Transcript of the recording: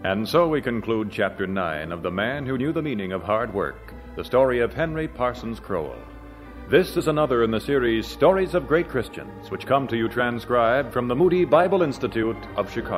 And so we conclude Chapter 9 of The Man Who Knew the Meaning of Hard Work, the story of Henry Parsons Crowell. This is another in the series Stories of Great Christians, which come to you transcribed from the Moody Bible Institute of Chicago.